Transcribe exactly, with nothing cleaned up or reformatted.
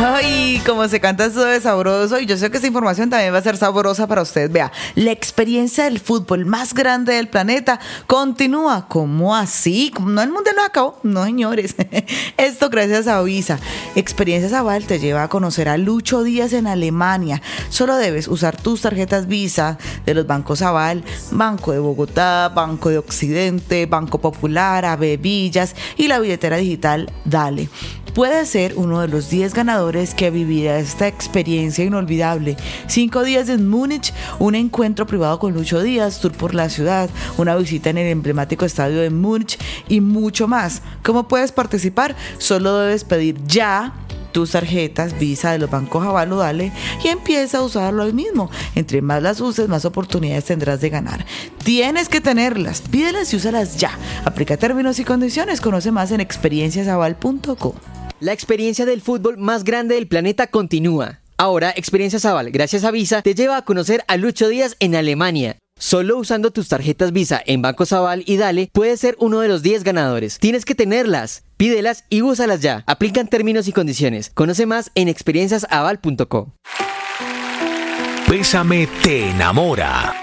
Ay, como se canta esto de sabroso, y yo sé que esta información también va a ser sabrosa para usted. Vea, la experiencia del fútbol más grande del planeta continúa. ¿Cómo así? ¿No el mundial no acabó? No, señores. Esto gracias a Visa. Experiencias Aval te lleva a conocer a Lucho Díaz en Alemania. Solo debes usar tus tarjetas Visa de los bancos Aval, Banco de Bogotá, Banco de Occidente, Banco Popular, Ave Villas y la billetera digital Dale. Puedes ser uno de los diez ganadores que vivirá esta experiencia inolvidable. Cinco días en Múnich, un encuentro privado con Lucho Díaz, tour por la ciudad, una visita en el emblemático estadio de Múnich y mucho más. ¿Cómo puedes participar? Solo debes pedir ya tus tarjetas Visa de los bancos Aval o Dale y empieza a usarlo hoy mismo. Entre más las uses, más oportunidades tendrás de ganar. Tienes que tenerlas, pídelas y úsalas ya. Aplica términos y condiciones. Conoce más en experiencias aval punto com. La experiencia del fútbol más grande del planeta continúa. Ahora, Experiencias Aval, gracias a Visa, te lleva a conocer a Lucho Díaz en Alemania. Solo usando tus tarjetas Visa en Bancos Aval y Dale, puedes ser uno de los diez ganadores. Tienes que tenerlas, pídelas y úsalas ya. Aplican términos y condiciones. Conoce más en experiencias aval punto com. Bésame te enamora.